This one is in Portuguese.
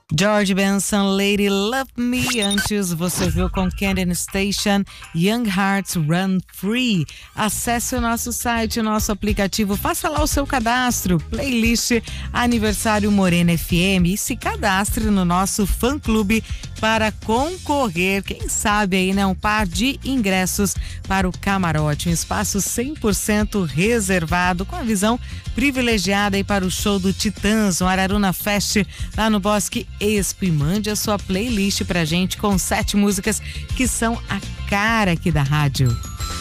George Benson, Lady Love Me. Antes você viu com Canyon Station, Young Hearts Run Free. Acesse o nosso site, o nosso aplicativo, faça lá o seu cadastro, playlist Aniversário Morena FM e se cadastre no nosso fã-clube para concorrer, quem sabe aí, né, um par de ingressos para o camarote, um espaço 100% reservado, com a visão privilegiada aí para o show do Titãs, no Araruna Fest, lá no Bosque Expo. E mande a sua playlist pra gente com 7 músicas que são a cara aqui da rádio.